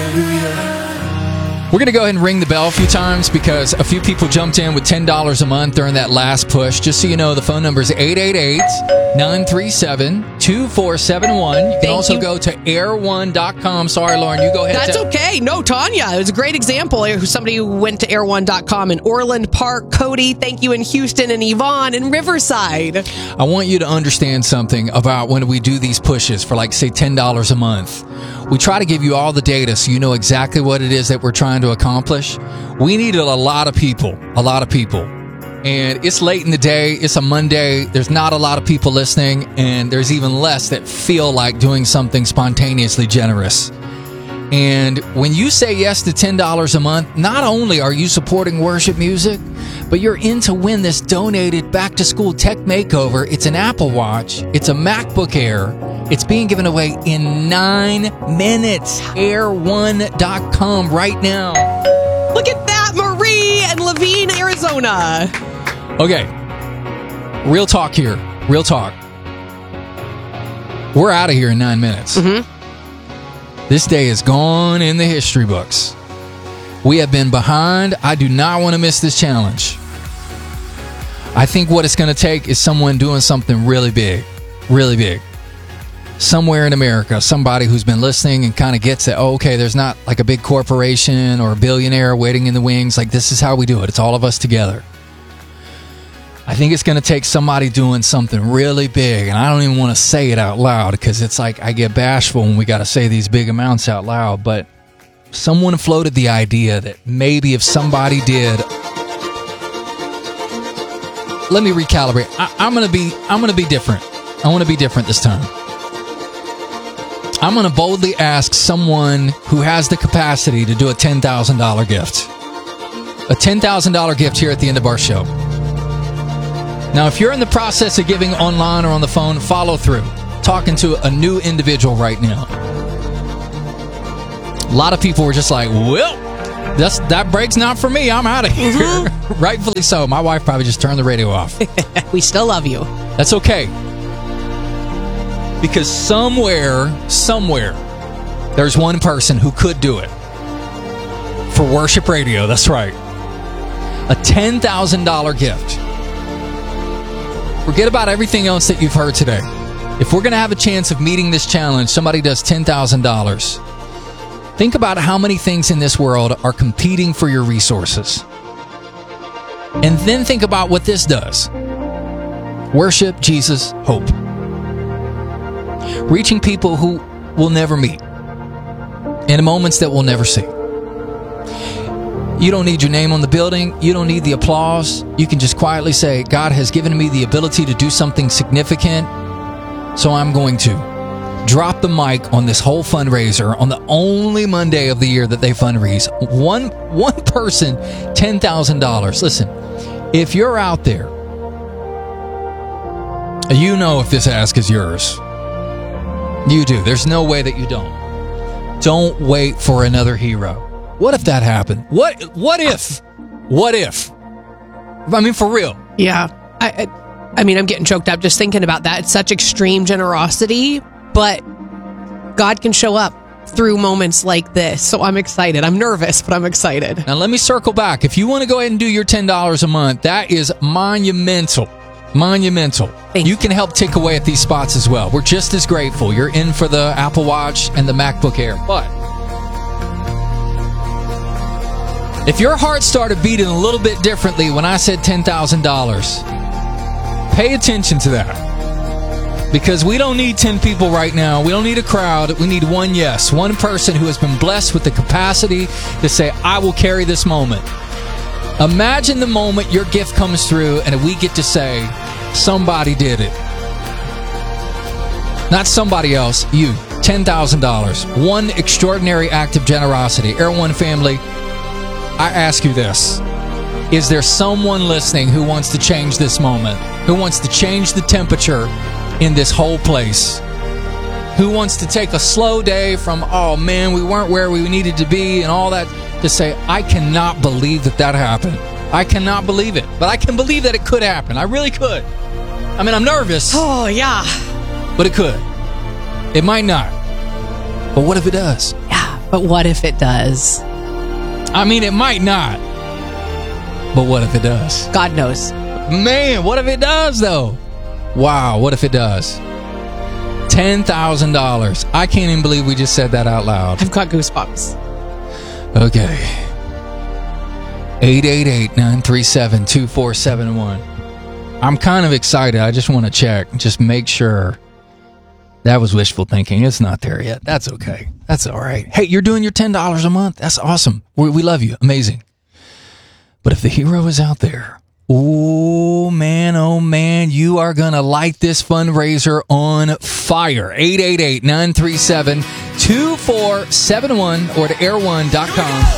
We're going to go ahead and ring the bell a few times because a few people jumped in with $10 a month during that last push. Just so you know, the phone number is 888-937-2471. You can also go to air1.com. Sorry, Lauren, you go ahead. That's okay. No, Tanya, it was a great example. Somebody who went to air1.com in Orland Park. Cody, thank you in Houston, and Yvonne in Riverside. I want you to understand something about when we do these pushes for, like, say, $10 a month. We try to give you all the data so you know exactly what it is that we're trying to accomplish. We needed a lot of people. And it's late in the day. It's a Monday. There's not a lot of people listening, and there's even less that feel like doing something spontaneously generous. And when you say yes to $10 a month, not only are you supporting worship music, but you're in to win this donated back-to-school tech makeover. It's an Apple Watch. It's a MacBook Air. It's being given away in 9 minutes. Air1.com right now. Look at that, Marie in Levine, Arizona. Okay. Real talk here. Real talk. We're out of here in 9 minutes. Mm-hmm. This day is gone in the history books. We have been behind. I do not want to miss this challenge. I think what it's going to take is someone doing something really big. Really big. Somewhere in America, somebody who's been listening and kind of gets that, oh, okay, there's not like a big corporation or a billionaire waiting in the wings. Like, this is how we do it. It's all of us together. I think it's going to take somebody doing something really big, and I don't even want to say it out loud because it's like I get bashful when we got to say these big amounts out loud, but someone floated the idea that maybe if somebody did, let me recalibrate. I'm going to be different. I want to be different this time. I'm going to boldly ask someone who has the capacity to do a $10,000 gift. A $10,000 gift here at the end of our show. Now, if you're in the process of giving online or on the phone, follow through. Talking to a new individual right now. A lot of people were just like, well, that break's not for me. I'm out of here. Mm-hmm. Rightfully so. My wife probably just turned the radio off. We still love you. That's okay. Because somewhere, there's one person who could do it. For worship radio, that's right. A $10,000 gift. Forget about everything else that you've heard today. If we're going to have a chance of meeting this challenge, somebody does $10,000. Think about how many things in this world are competing for your resources. And then think about what this does. Worship, Jesus, hope. Reaching people who will never meet. In moments that we'll never see. You don't need your name on the building. You don't need the applause. You can just quietly say, God has given me the ability to do something significant, so I'm going to drop the mic on this whole fundraiser on the only Monday of the year that they fundraise. One person, $10,000. Listen, if you're out there, you know if this ask is yours. You do. There's no way that you don't. Don't wait for another hero. What if that happened? What if? I mean, for real. Yeah. I mean, I'm getting choked up just thinking about that. It's such extreme generosity, but God can show up through moments like this. So I'm excited. I'm nervous, but I'm excited. Now, let me circle back. If you want to go ahead and do your $10 a month, that is monumental. Monumental. You can help tick away at these spots as well. We're just as grateful. You're in for the Apple Watch and the MacBook Air. But if your heart started beating a little bit differently when I said $10,000, pay attention to that. Because we don't need 10 people right now. We don't need a crowd. We need one yes. One person who has been blessed with the capacity to say, I will carry this moment. Imagine the moment your gift comes through and we get to say, somebody did it. Not somebody else, you. $10,000. One extraordinary act of generosity. Air One family, I ask you this. Is there someone listening who wants to change this moment? Who wants to change the temperature in this whole place? Who wants to take a slow day from, oh man, we weren't where we needed to be and all that, to say, I cannot believe that happened. I cannot believe it. But I can believe that it could happen. I really could. I mean, I'm nervous. Oh, yeah. But it could. It might not. But what if it does? Yeah. But what if it does? I mean, it might not. But what if it does? God knows. Man, what if it does, though? Wow, what if it does? $10,000. I can't even believe we just said that out loud. I've got goosebumps. Okay. 888-937-2471. I'm kind of excited. I just want to check. Just make sure. That was wishful thinking. It's not there yet. That's okay. That's all right. Hey, you're doing your $10 a month. That's awesome. We love you. Amazing. But if the hero is out there, oh man, you are going to light this fundraiser on fire. 888-937-2471 or to air1.com.